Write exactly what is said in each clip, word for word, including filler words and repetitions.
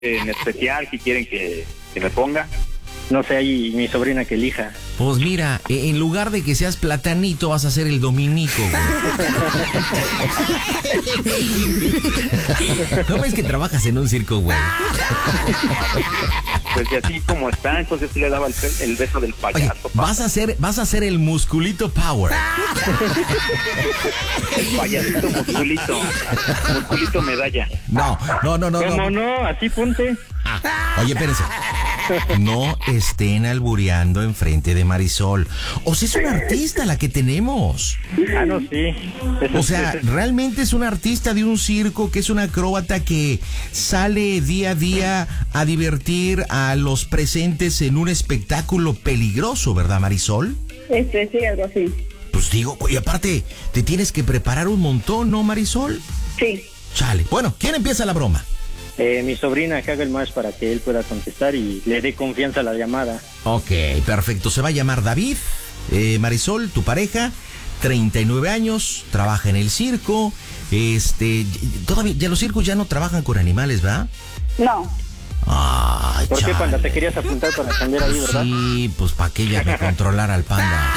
en especial que quieren que, que me ponga? No sé, ahí mi sobrina que elija. Pues mira, en lugar de que seas platanito, vas a ser el dominico, güey. ¿Cómo es que trabajas en un circo, güey? Pues y así como está, entonces sí le daba el, el beso del payaso. Oye, vas a ser, vas a ser el musculito power. El payasito musculito. Musculito medalla. No, no, no, no. ¿Cómo no? no? Así ponte. Ah, oye, espérense. No estén albureando enfrente de Marisol. O sea, es una artista la que tenemos. Ah, no, sí. Eso, O sea, eso. realmente es una artista de un circo, que es una acróbata que sale día a día a divertir a los presentes en un espectáculo peligroso, ¿verdad, Marisol? Este, sí, algo así. Pues digo, y aparte, te tienes que preparar un montón, ¿no, Marisol? Sí. Chale. Bueno, ¿quién empieza la broma? Eh, mi sobrina que haga el más para que él pueda contestar y le dé confianza a la llamada. Ok, perfecto. Se va a llamar David. Eh, Marisol, tu pareja, treinta y nueve años, trabaja en el circo. Este, todavía, ya los circos ya no trabajan con animales, ¿verdad? No. Ay, ¿Por qué, chale. Panda? Te querías apuntar para cambiar ahí, ¿verdad? Sí, pues para que ella me controlara al panda.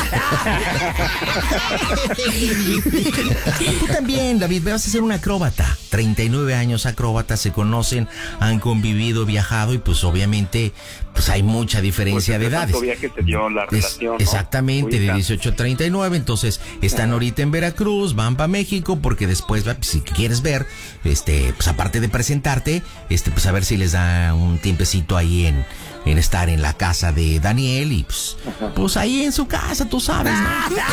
Tú también, David, vas a ser un acróbata. treinta y nueve años, acróbatas, se conocen, han convivido, viajado y pues obviamente pues hay mucha diferencia Pues, de edades. tanto viaje se dio la Es- relación, ¿no? exactamente, de Ubica. dieciocho a treinta y nueve, entonces están ahorita en Veracruz, van para México, porque después, va, pues, si quieres ver, este, pues aparte de presentarte, este, pues a ver si les da un tiempecito ahí en, en estar en la casa de Daniel y pues, pues ahí en su casa, tú sabes, ¿no?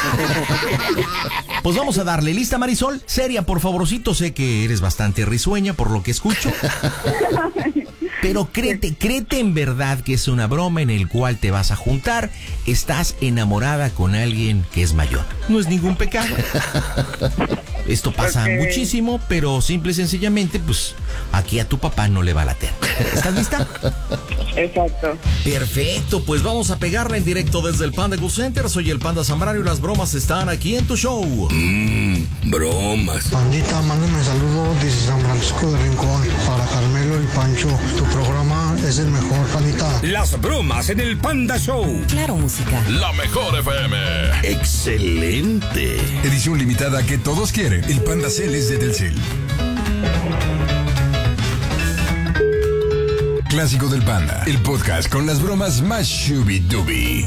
Pues vamos a darle, ¿lista, Marisol? Seria, por favorcito, sé que eres bastante risueña por lo que escucho. Pero créete, créete en verdad que es una broma en el cual te vas a juntar, estás enamorada con alguien que es mayor. No es ningún pecado. Esto pasa Ok. muchísimo, pero simple y sencillamente, pues, aquí a tu papá no le va a latir. ¿Estás lista? Exacto. Perfecto, pues vamos a pegarla en directo desde el Panda Cool Center. Soy el Panda Zambrano y las bromas están aquí en tu show. Mmm, bromas. Pandita, mándame saludos desde San Francisco de Rincón para Carmelo y Pancho. Tu programa es el mejor, Pandita. Las bromas en el Panda Show. Claro, música. La mejor F M. Excelente. Edición limitada que todos quieren. El Panda Cel es de Telcel. Clásico del Panda. El podcast con las bromas más shubi-dubi.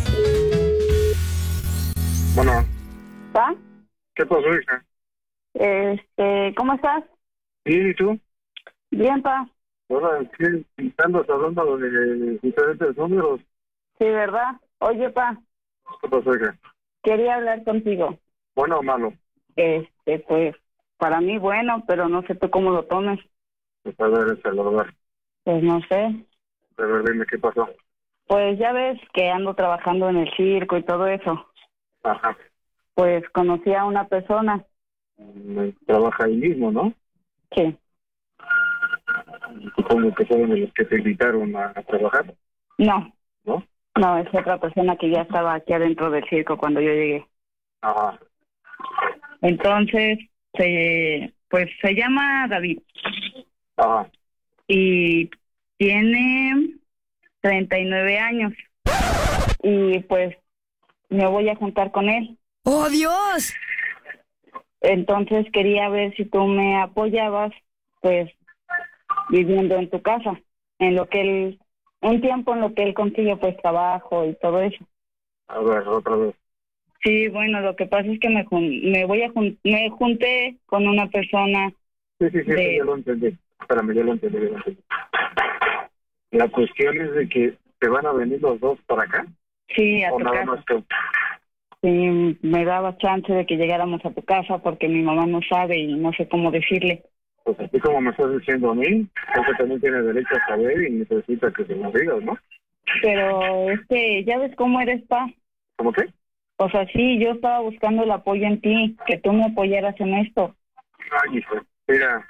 Bueno, ¿Pa? ¿qué pasó, hija? Este, ¿cómo estás? ¿Y tú? Bien, pa. Ahora, ¿qué andas hablando de diferentes números? Sí, ¿verdad? Oye, pa, ¿Qué pasó, hija? quería hablar contigo. ¿Bueno o malo? Este, pues, para mí bueno, pero no sé tú cómo lo tomes. Pues a ver, es el verdad. Pues no sé. A ver, dime qué pasó. Pues ya ves que ando trabajando en el circo y todo eso. Ajá. Pues conocí a una persona. Mm, Trabaja ahí mismo, ¿no? Sí. Supongo que fueron de los que te invitaron a, a trabajar, No, ¿no? no, es otra persona que ya estaba aquí adentro del circo cuando yo llegué. Ajá. Entonces, se, pues se llama David Ajá. y tiene treinta y nueve años. Y pues me voy a juntar con él. ¡Oh, Dios! Entonces quería ver si tú me apoyabas, pues, viviendo en tu casa, en lo que él, un tiempo en lo que él consigue, pues, trabajo y todo eso. A ver, otra vez. Sí, bueno, lo que pasa es que me, jun- me voy a jun- me junté con una persona. Sí, sí, sí, De- ya lo entendí. Espérame, ya lo entendí, ya lo entendí. La cuestión es de que te van a venir los dos para acá, Sí, a o tu nada casa. más tú. Sí, me daba chance de que llegáramos a tu casa porque mi mamá no sabe y no sé cómo decirle. Pues así como me estás diciendo a mí, creo que también tiene derecho a saber y necesita que se lo digas, ¿no? Pero es que ya ves cómo eres, pa. ¿Cómo qué? O sea, sí, yo estaba buscando el apoyo en ti, que tú me apoyaras en esto. Ay, hijo, mira,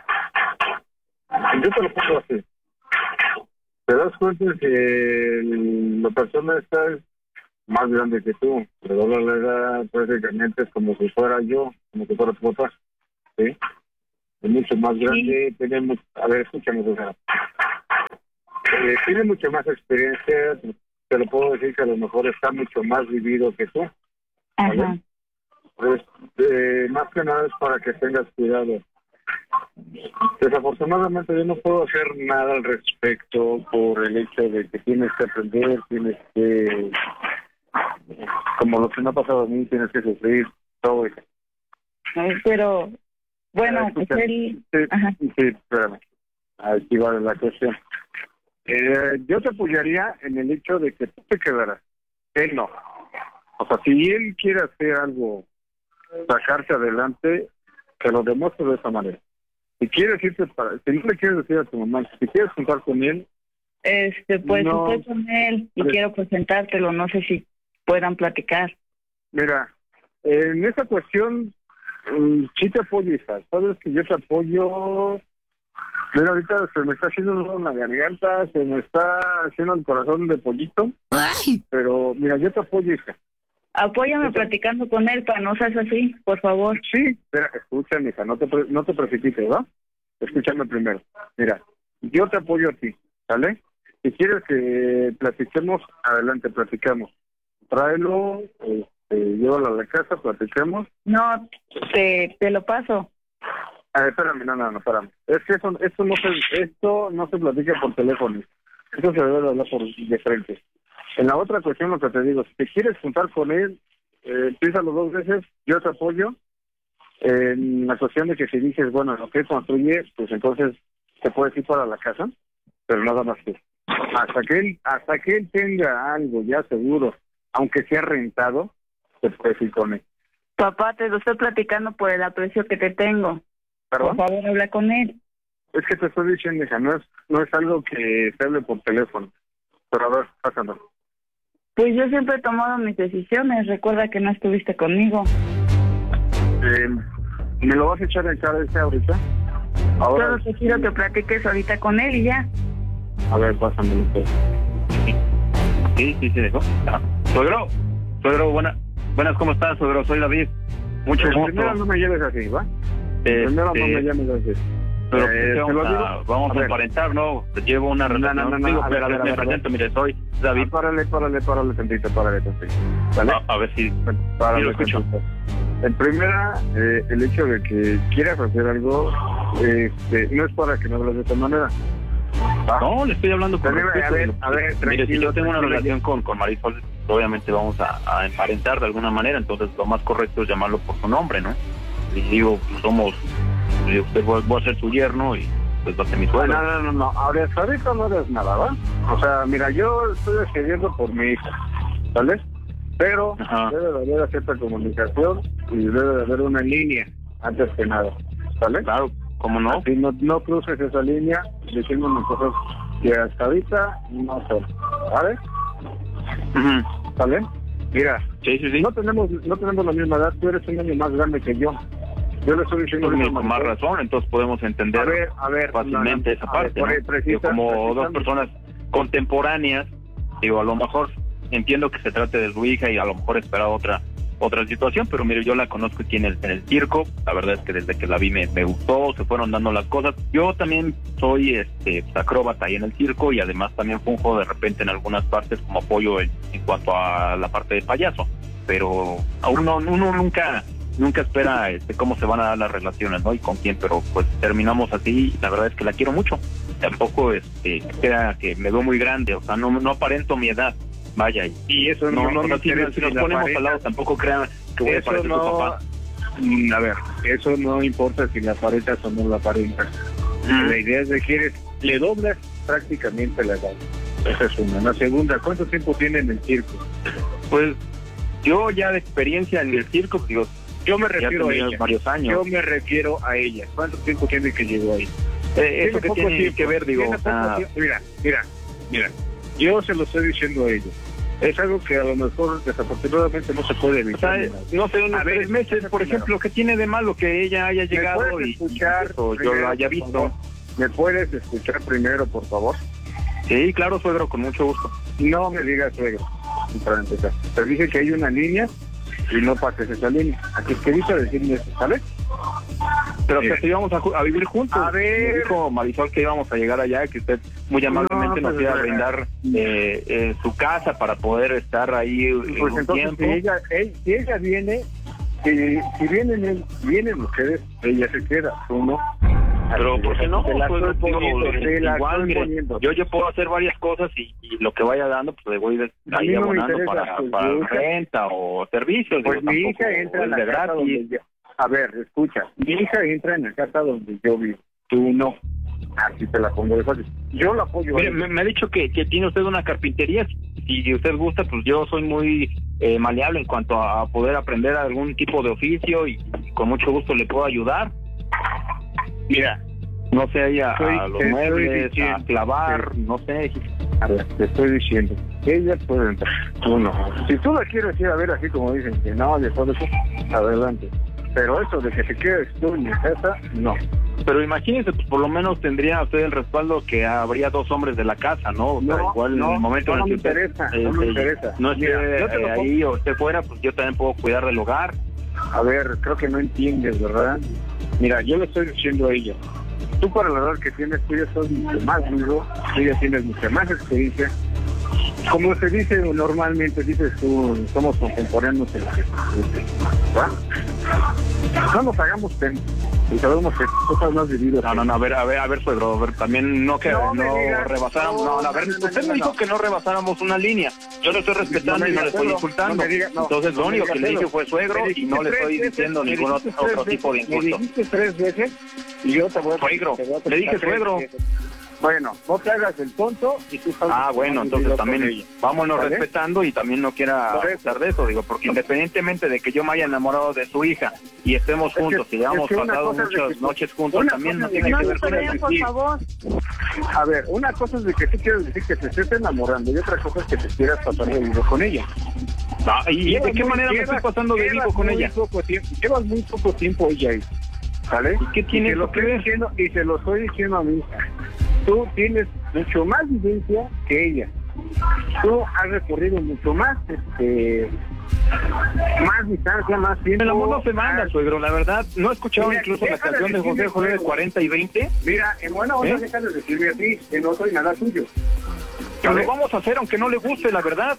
yo te lo pongo así. Te das cuenta que la persona esta es más grande que tú, pero la edad prácticamente es como si fuera yo, como si fuera tu papá, ¿sí? Es mucho más grande, tenemos, a ver, escúchame, o sea, eh, tiene mucha más experiencia, te lo puedo decir que a lo mejor está mucho más vivido que tú. ¿Vale? Ajá. Pues, eh, más que nada es para que tengas cuidado. Desafortunadamente yo no puedo hacer nada al respecto por el hecho de que tienes que aprender, tienes que, como lo que me ha pasado a mí, tienes que sufrir todo eso. Ay, pero, bueno, Eh, pues escucha, él... sí, Ajá. sí, espérame. Aquí va la cuestión. Eh, yo te apoyaría en el hecho de que tú te quedaras. Él no. O sea, si él quiere hacer algo, sacarse adelante, que lo demuestre de esa manera. Si quieres irte para, si no le quieres decir a tu mamá, si quieres juntar con él, Este, pues No. estoy con él y Pues- quiero presentártelo, no sé si puedan platicar. mira, en esa cuestión, mm, sí te apoyo, hija. Sabes que yo te apoyo. Mira, ahorita se me está haciendo un nudo en la garganta, se me está haciendo el corazón de pollito, Ay, pero mira, yo te apoyo, hija. Apóyame platicando con él para no seas así, por favor. Sí, espera, escúchame, hija, no te, pre- no te precipites, ¿va? Escúchame primero. Mira, yo te apoyo a ti, ¿sale? Si quieres que platiquemos, adelante, platicamos. Tráelo, este, llévalo a la casa, platiquemos. No, te, te lo paso. Ah, espérame, no, no, no, espérame. Es que eso, esto no se, esto no se platica por teléfono. Esto se debe de hablar por de frente. En la otra cuestión, lo que te digo, si te quieres juntar con él, eh, piénsalo dos veces, yo te apoyo. En la cuestión de que si dices, bueno, lo que construye, pues entonces te puedes ir para la casa, pero nada más que hasta que él, hasta que él tenga algo ya seguro, aunque sea rentado, te puedes ir con él. Papá, te lo estoy platicando por el aprecio que te tengo. ¿Perdón? Por favor, habla con él. Es que te estoy diciendo, hija, no es, no es algo que se hable por teléfono. Pero a ver, pásalo. Pues yo siempre he tomado mis decisiones. Recuerda que no estuviste conmigo. Eh, ¿Me lo vas a echar en cara ese ahorita? Ahora, Solo te quiero que platiques ahorita con él y ya. a ver, pásamelo usted. Sí, sí, se dejó. Ah, Suegro, suegro, buena, buenas, ¿cómo estás, suegro? Soy David. Mucho Pero gusto. primero no me lleves así, ¿va? Este, Primero no me llames así. Pero Eh, ¿qué ¿te vamos lo a, digo? vamos A a, ver. aparentar, ¿no? Te llevo una No, relación. no, no, no, Digo, a ver, a ver, a me ver, a ver. presento, mire, soy David. Ah, párale, párale, párale tantito, párale tantito. ¿Vale? A, a ver si... Párale sí, lo escucho. tantito. En primera, eh, el hecho de que quieras hacer algo, este, no es para que me hables de esta manera. ¿va? No, le estoy hablando con A ver, respeto. a ver, a ver, Mire, si tranquilo, yo tengo una tranquilo. relación con, con Marisol, obviamente vamos a, a emparentar de alguna manera, entonces lo más correcto es llamarlo por su nombre, ¿no? Y digo, pues somos... Yo usted voy, voy a ser su yerno y pues va a ser mi suegro. No, no, no, no, ahora hasta ahorita no eres nada, ¿va? O sea, mira, yo estoy decidiendo por mi hija, ¿vale? Pero Ajá. debe de haber cierta comunicación y debe de haber una línea, antes que nada, ¿vale? Claro, ¿cómo no? Así no, no cruces esa línea diciéndome cosas que hasta ahorita no son, ¿vale? Ujú. ¿Vale? Mira, Sí, sí, sí. no tenemos no tenemos la misma edad, tú eres un año más grande que yo. Yo le estoy diciendo Pues, ahorita, con más Marisol, razón, entonces podemos entender A ver, a ver, fácilmente no, no, esa a parte, ver, ¿no? por ahí, Digo, precisa- como dos precisamente. personas contemporáneas, digo, a lo mejor entiendo que se trate de su hija y a lo mejor esperaba otra otra situación, pero mire, yo la conozco aquí en el, en el circo, la verdad es que desde que la vi me, me gustó, se fueron dando las cosas. Yo también soy este acróbata ahí en el circo y además también funjo de repente en algunas partes como apoyo en, en cuanto a la parte de payaso, pero aún no, uno nunca nunca espera este cómo se van a dar las relaciones, ¿no? Y con quién, pero pues terminamos así, la verdad es que la quiero mucho. Tampoco este queda que me veo muy grande, o sea, no no aparento mi edad. Vaya, y Y eso no, no, no, no, si, quiere nos- si decir nos la ponemos pareja. al lado, tampoco crean que voy a Eso parecer no, tu papá. mm, a ver, eso no importa si la pareja o no la pareja. Mm. La idea es de que eres, le doblas prácticamente la edad. Esa es una. La segunda, ¿cuánto tiempo tiene en el circo? Pues yo ya de experiencia en el circo, digo, Yo me ya refiero a tenía ella. varios años. Yo me refiero a ella. ¿Cuánto tiempo tiene que llegó ahí? Eh, eso que poco tiene tiempo, que ver, digo, tiene o poco sea, tiempo. Mira, mira, mira. Yo se lo estoy diciendo a ella. Es algo que a lo mejor desafortunadamente no se puede o sea, evitar. no sé, unos A ver, tres meses, escúchame por primero. ejemplo, ¿qué tiene de malo que ella haya ¿Me llegado puedes y escuchar o yo primero, lo haya por visto? favor? ¿Me puedes escuchar primero, por favor? Sí, claro, suegro, con mucho gusto. No me digas suegro, para empezar. Te dije que hay una línea y no pases esa línea. Aquí es que evita decirme eso, ¿sale? Pero Mira. que si íbamos a, ju- a vivir juntos. A ver. Me dijo Marisol que íbamos a llegar allá, que usted muy amablemente No, nos pues, iba a eh, brindar eh, eh, su casa para poder estar ahí en Pues un entonces, tiempo. si ella, él- si ella viene, si, si vienen, vienen ustedes, ella se queda, tú no. Pero ¿por qué no? Te la Pues, estoy digo, poniendo, te la igual, estoy mire, poniendo. yo yo puedo hacer varias cosas y, y lo que vaya dando, pues le voy de- A mí ahí no me abonando interesa, para, pues, para mi hija- renta o servicios. Pues digo, mi tampoco hija entra en es la de casa gratis. donde yo... A ver, escucha, mi hija entra en la casa donde yo vivo, tú no. Así te la pongo de fácil. Yo la apoyo. Mire, a me, ella. me ha dicho que, que tiene usted una carpintería. Si si usted gusta, pues yo soy muy eh, maleable en cuanto a poder aprender algún tipo de oficio y, y con mucho gusto le puedo ayudar. Mira, No sé, ahí a, Estoy- a los te estoy muebles, a diciendo, clavar, sí. no sé. a ver, te estoy diciendo, ella puede entrar, tú no. Si tú la quieres ir a ver así como dicen que no, de todo eso, adelante. Pero eso de que te quedes tú en mi casa, no. Pero imagínese, pues por lo menos tendría usted el respaldo que habría dos hombres de la casa, ¿no? O sea, No, igual en no, el momento no en el me que usted, interesa, no me eh, interesa. no esté Mira, yo te lo eh, pongo- ahí o esté fuera, pues yo también puedo cuidar del hogar. A ver, creo que no entiendes, ¿verdad? Mira, yo le estoy diciendo a ella, tú para la edad que tienes, tú ya sos mucho más duro, tú ya tienes mucha más experiencia. Como se dice normalmente, dices tú, somos contemporáneos en la ¿va? No nos hagamos pena, y sabemos que cosas más vividas. No, no, no, a ver, a ver, a ver, suegro, a ver, también no que No no, me digas, rebasáramos, no, no, a ver, no, no, usted no, me dijo no. que no rebasáramos una línea, yo lo estoy respetando No me y no digas, le estoy suegro, insultando, no me digas, no, entonces lo no me único digas, que le dije suegro. fue suegro Me y no le dijiste estoy tres diciendo veces, ningún me otro, dijiste otro tres tipo de veces, me insulto. dijiste tres veces y yo te voy a... Suegro, te voy a le dije contestar tres suegro. veces. Bueno, no te hagas el tonto y tú sabes Ah, que bueno, has entonces vivido con también ella. vámonos ¿Vale? respetando y también no quiera Por eso. abusar de eso, digo, porque independientemente de que yo me haya enamorado de su hija y estemos que- juntos y hayamos es que una pasado cosa es de muchas que- noches juntos, una también cosa no es de tiene que- que no ver con esperen, eso. por favor. A ver, una cosa es de que tú quieres decir que te estés enamorando y otra cosa es que te quieras pasar de vivo con ella. Ah, ¿Y de Llevas qué muy- manera me llevas- estoy pasando de llevas vivo con muy ella? poco tiempo- llevas muy poco tiempo ella ahí, ¿sale? ¿Y qué tiene y se lo eso que estoy ver? diciendo Y se lo estoy diciendo a mi hija. Tú tienes mucho más vivencia que ella. Tú has recorrido mucho más, este, más distancia, más tiempo. El amor no se manda, has- suegro, la verdad. ¿No he escuchado Mira, incluso la déjale canción de José decirme, José de suegro. cuarenta y veinte? Mira, en buena onda, ¿Eh? déjale decirme a ti que no soy nada tuyo. Pero ¿Vale? lo vamos a hacer aunque no le guste, la verdad.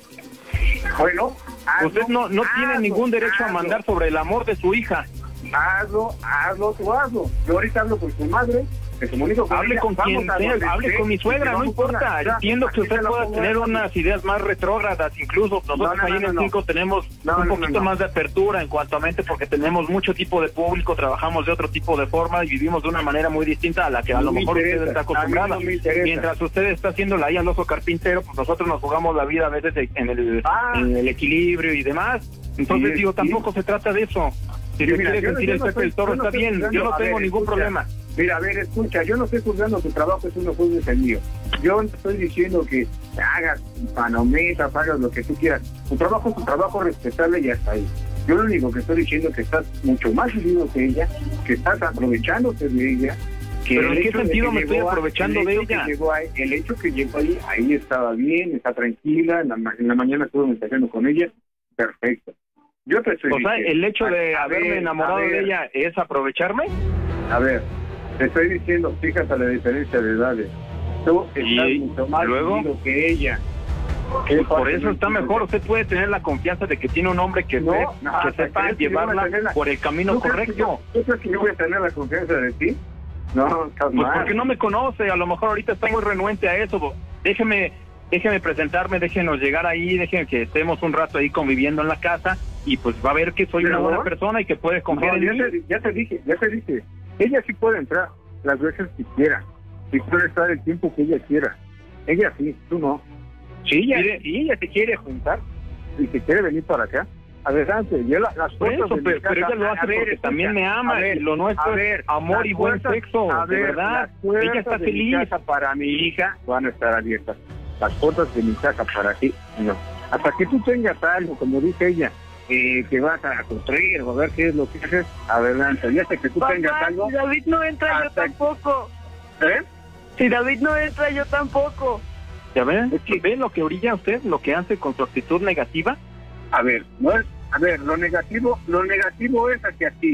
Bueno, hazlo, Usted no, no tiene hazlo, ningún derecho a hazlo. mandar sobre el amor de su hija. Hazlo, hazlo, tú hazlo. Yo ahorita hablo con tu madre, me comunico con Hable ella, con vamos quien a sea, donde hable esté, con mi y suegra, no vamos a importa. una- Entiendo que aquí usted te la pueda pongo tener de- unas ideas más retrógradas, incluso nosotros No, no, ahí no, en el no, cinco no. tenemos No, un no, poquito no, no. más de apertura en cuanto a mente porque tenemos mucho tipo de público, trabajamos de otro tipo de forma y vivimos de una manera muy distinta a la que a No lo me mejor interesa, usted está a mí acostumbrada. no me interesa. Mientras usted está haciendo la IA al oso carpintero, pues nosotros nos jugamos la vida a veces en el, Ah. en el equilibrio y demás. Entonces Sí, digo, sí. tampoco se trata de eso. Si Sí, se mira, quiere yo no- sentir yo el no Pepe el estoy- Toro, yo no está estoy bien, juzgando. yo no A tengo ver, ningún escucha. problema. Mira, a ver, escucha, yo no estoy juzgando tu trabajo, es uno juzgues el mío. Yo no estoy diciendo que hagas panometas, hagas lo que tú quieras. Tu trabajo es tu trabajo, respetable y hasta ahí. Yo lo único que estoy diciendo es que estás mucho más vivido que ella, que estás aprovechándote de ella. Que ¿Pero el en qué hecho de sentido que me estoy llegó a- aprovechando el de hecho que ella? llegó ahí- el hecho que llegó ahí, ahí estaba bien, está tranquila, en la, ma- en la mañana estuve mensajeando con ella, perfecto. Yo te estoy O sea, diciendo, el hecho de a- a haberme ver, enamorado a ver, de ella es aprovecharme. A ver, te estoy diciendo, fíjate la diferencia de edades. Tú estás Y mucho más luego, vivido que ella. ¿Qué Pues por parte eso no está entiendes? mejor. Usted puede tener la confianza de que tiene un hombre que, No, se- no, que hasta sepa crees que yo voy a llevarla tener la- por el camino ¿Tú crees que correcto. yo- ¿Tú crees que yo voy a tener la confianza de ti? No, estás Pues mal. porque no me conoce, a lo mejor ahorita está muy renuente a eso. Déjeme, déjeme presentarme, déjenos llegar ahí, déjenme que estemos un rato ahí conviviendo en la casa y pues va a ver que soy Pero, una buena persona y que puede confiar No, en ya, mí. te, ya te dije, ya te dije. Ella sí puede entrar las veces que quiera. Y puede estar el tiempo que ella quiera. Ella sí, tú no. Si ella, Mire, si ella te quiere juntar y te quiere venir para acá, adelante. Yo la, las Por puertas eso, de mi pero, pero casa- ella lo a hace ver, porque escucha, también me ama a ver, y lo nuestro a es ver, amor las y buen puertas- sexo, a de ver, verdad. las puertas Ella está de mi feliz. casa para mi hija van a estar abiertas. Las puertas de mi casa para ti, no. Hasta que tú tengas algo, como dice ella, eh, que vas a construir o a ver qué es lo que haces, adelante. Ya hasta que tú tengas Papá, algo. si David no entra, yo hasta- tampoco. ¿Eh? Si David no entra, yo tampoco. ¿Ya ven? Es que- ¿Ve lo que orilla usted, lo que hace con su actitud negativa? A ver, no es, a ver, lo negativo, lo negativo es hacia ti.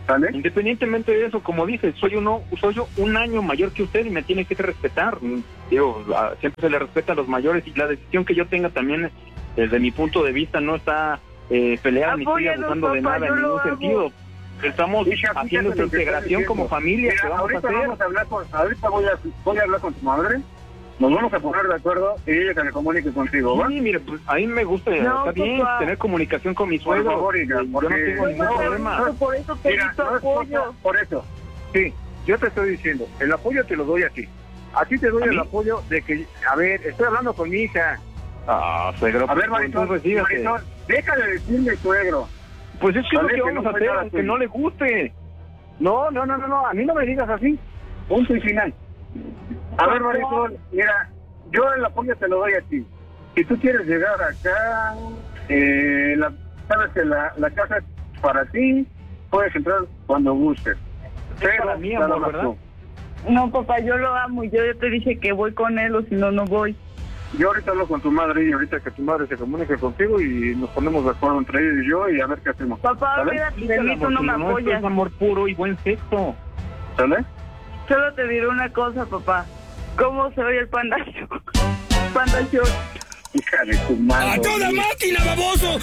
¿Sale? Independientemente de eso, como dices, soy uno, soy yo un año mayor que usted y me tiene que respetar. Digo, siempre se le respeta a los mayores y la decisión que yo tenga también, desde mi punto de vista, no está eh, peleada ni estoy abusando de nada en ningún sentido. Estamos Hija, haciendo esta integración como familia. Mira, que vamos ahorita a hacer. vamos a hablar con, ahorita voy a, voy a hablar con tu madre. Nos vamos a poner de acuerdo y ella que me comunique contigo, ¿va? Sí, mire, pues a mí me gusta, No, está bien, papá. tener comunicación con mi Por suegro. favor, hija, Yo porque- no tengo ningún No, problema. no, por eso pedí Mira, tu no es apoyo. cosa- por eso, sí, yo te estoy diciendo, el apoyo te lo doy a ti. A ti te doy ¿A el mí? apoyo de que, a ver, estoy hablando con mi hija. Ah, suegro, A ver, pues, Marisol, entonces, fíjate. Marisol, deja de decirme suegro. Pues es que es lo Vale, que que vamos no a fue hacer, nada aunque tuyo. no le guste. No, no, no, no, no, a mí no me digas así. Punto y final. A ver, Marisol, mira, yo el apoyo te lo doy a ti. Si tú quieres llegar acá, eh, la, sabes que la, la casa es para ti, puedes entrar cuando gustes. Pero para mí, nada amor, más ¿verdad? tú. No, papá, yo lo amo y yo ya te dije que voy con él o si no, no voy. Yo ahorita hablo con tu madre y ahorita que tu madre se comunique contigo y nos ponemos de acuerdo entre ella y yo y a ver qué hacemos. Papá, ¿Sale? olvídate de mí, tú no me Esto apoyas. es amor puro y buen sexo. ¿Sale? Solo te diré una cosa, papá. ¿Cómo se oye el Panda Show? Panda Show. Hija de tu madre. ¡A toda máquina, baboso!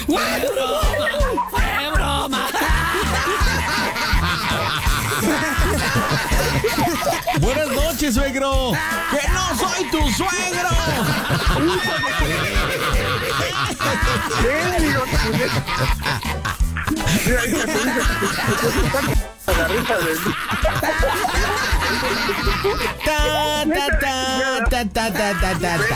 Buenas noches, suegro. ¡Que no soy tu suegro! ¿Qué? Digo, mira, hija, te dice, la risa de... Ta, ta, ta, ta, ta, ta, ta, ta, ta.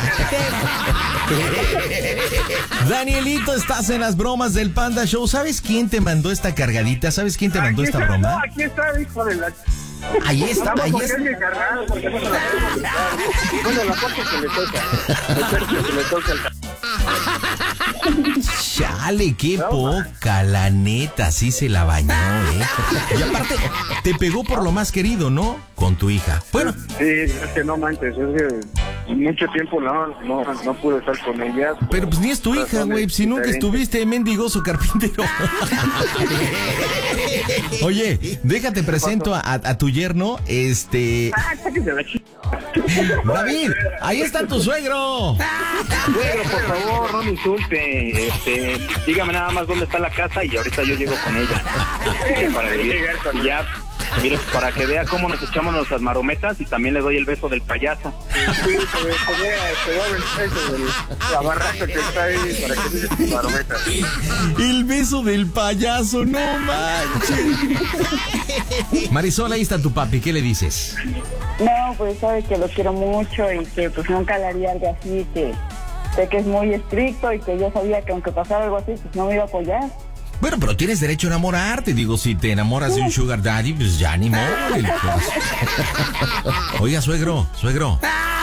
Danielito, estás en las bromas del Panda Show. ¿Sabes quién te mandó esta cargadita? ¿Sabes quién te mandó Aquí esta está, broma? No, aquí está, hijo de la... Ahí está, Vamos, ahí porque es está. mi carnal, porque no se la puedo quitar. Bueno, la parte que le toca. La parte que le toca el... Chale, qué poca, la neta, sí se la bañó, ¿eh? Y aparte, te pegó por lo más querido, ¿no? Con tu hija. Bueno, Sí, es que no manches, es que mucho tiempo no, no, no pude estar con ella. pero pues ni es tu hija, güey, si nunca estuviste mendigoso carpintero. Oye, déjate presento a, a, a tu yerno, este... Ah, sáquese la ch... David, ahí está tu suegro. Suegro, por favor, no me insulte. Este, dígame nada más dónde está la casa y ahorita yo llego con ella. Eh, para vivir. Y ya, mire, para que vea cómo nos echamos nuestras marometas y también le doy el beso del payaso. Sí, te voy a te voy a ver eso de la barraca que está ahí para que dices tu barometa. El beso del payaso, no manches. Marisol, ahí está tu papi, ¿qué le dices? No, pues sabe que lo quiero mucho y que pues nunca le haría algo así, que sé que es muy estricto y que yo sabía que aunque pasara algo así, pues no me iba a apoyar. Bueno, pero tienes derecho a enamorarte. Digo, si te enamoras de un sugar daddy, pues ya ni modo. el- pues. Oiga, suegro, suegro.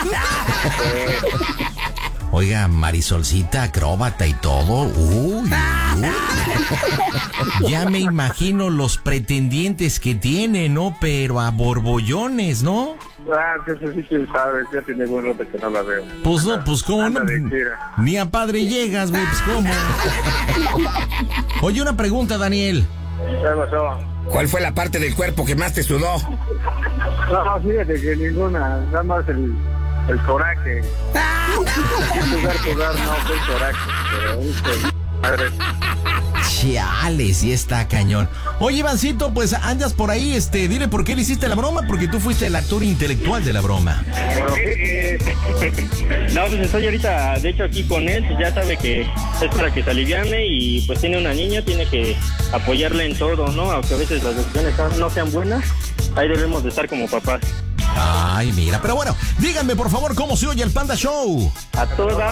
Oiga, Marisolcita, acróbata y todo. Uy, uy. Ya me imagino los pretendientes que tiene, ¿no? Pero a borbollones, ¿no? Ah, que eso sí se sabe, ya tiene buen rato que no la veo. Pues no, pues cómo no. Anda de gira. Ni a padre llegas, güey, pues cómo. Oye, una pregunta, Daniel. ¿Qué pasó? ¿Cuál fue la parte del cuerpo que más te sudó? No, fíjate que ninguna, nada más el, el coraje. Jugar, jugar, no, fue el coraje. Pero, este, madre. Chale, sí está cañón. Oye, Ivancito, pues andas por ahí, este, dile por qué le hiciste la broma, porque tú fuiste el actor intelectual de la broma. No, pues estoy ahorita, de hecho, aquí con él, pues ya sabe que es para que se aliviane y pues tiene una niña, tiene que apoyarla en todo, ¿no? Aunque a veces las decisiones no sean buenas, ahí debemos de estar como papás. Ay, mira, pero bueno, díganme por favor cómo se oye el Panda Show. A toda